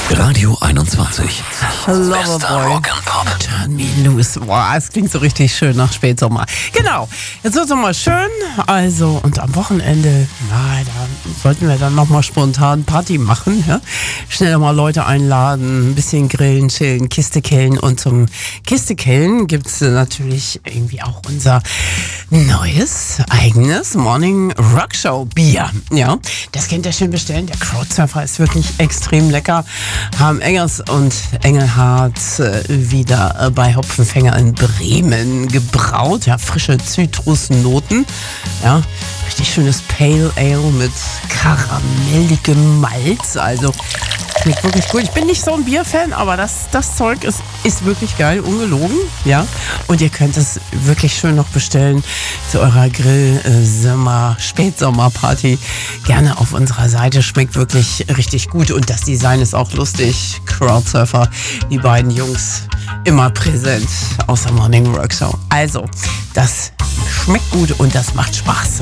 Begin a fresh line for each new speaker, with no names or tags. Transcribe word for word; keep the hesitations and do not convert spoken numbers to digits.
Radio einundzwanzig. Bester
Loverboy.
Rock and Pop.
Turn me loose. Boah, es klingt so richtig schön nach Spätsommer. Genau, jetzt wird es mal schön. Also, und am Wochenende, na, da sollten wir dann nochmal spontan Party machen. Ja? Schnell mal Leute einladen, ein bisschen grillen, chillen, Kiste kellen. Und zum Kiste kellen gibt es natürlich irgendwie auch unser neues, eigenes Morning Rockshow Bier. Ja, das könnt ihr schön bestellen. Der Crowdsurfer ist wirklich extrem lecker. Haben Engers und Engelhardt äh, wieder äh, bei Hopfenfänger in Bremen gebraut. Ja, frische Zitrusnoten. Ja, richtig schönes Pale Ale mit karamelligem Malz. Also schmeckt wirklich gut. Ich bin nicht so ein Bierfan, aber das, das Zeug ist, ist wirklich geil, ungelogen. Ja, und ihr könnt es wirklich schön noch bestellen zu eurer Grill-, äh, Sommer-, Spätsommerparty. Gerne auf unserer Seite. Schmeckt wirklich richtig gut und das Design ist auch lustig. Crowdsurfer, die beiden Jungs, immer präsent aus der Morning Work Show. Also, das schmeckt gut und das macht Spaß.